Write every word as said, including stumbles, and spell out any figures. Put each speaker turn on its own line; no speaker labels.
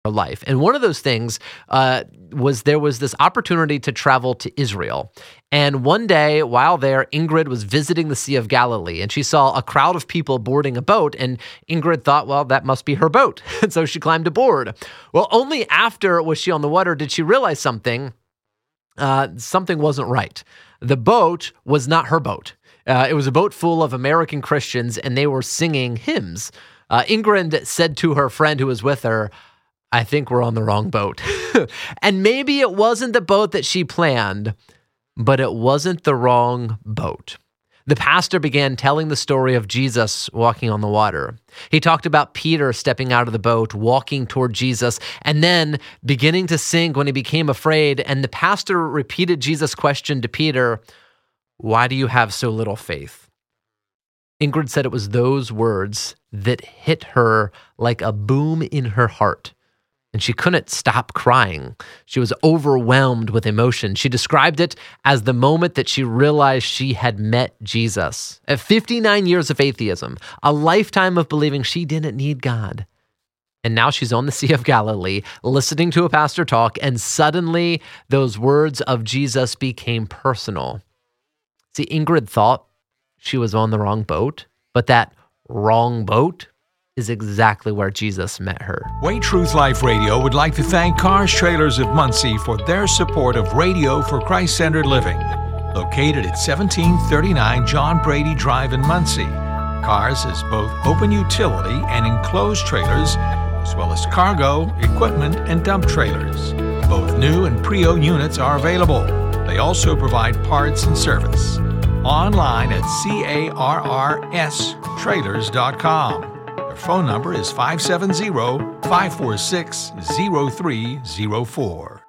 her life. And one of those things uh, was there was this opportunity to travel to Israel. And one day while there, Ingrid was visiting the Sea of Galilee, and she saw a crowd of people boarding a boat, and Ingrid thought, well, that must be her boat. And so she climbed aboard. Well, only after was she on the water did she realize something. Uh, something wasn't right. The boat was not her boat. Uh, it was a boat full of American Christians, and they were singing hymns. Uh, Ingrid said to her friend who was with her, I think we're on the wrong boat. And maybe it wasn't the boat that she planned, but it wasn't the wrong boat. The pastor began telling the story of Jesus walking on the water. He talked about Peter stepping out of the boat, walking toward Jesus, and then beginning to sink when he became afraid. And the pastor repeated Jesus' question to Peter, why do you have so little faith? Ingrid said it was those words that hit her like a boom in her heart. And she couldn't stop crying. She was overwhelmed with emotion. She described it as the moment that she realized she had met Jesus. At fifty-nine years of atheism, a lifetime of believing she didn't need God. And now she's on the Sea of Galilee, listening to a pastor talk, and suddenly those words of Jesus became personal. See, Ingrid thought she was on the wrong boat, but that wrong boat is exactly where Jesus met her.
Way Truth Life Radio would like to thank Cars Trailers of Muncie for their support of Radio for Christ-Centered Living. Located at seventeen thirty-nine John Brady Drive in Muncie, Cars is both open utility and enclosed trailers, as well as cargo, equipment, and dump trailers. Both new and pre-owned units are available. They also provide parts and service. Online at cars trailers dot com. Their phone number is five seven zero, five four six, zero three zero four.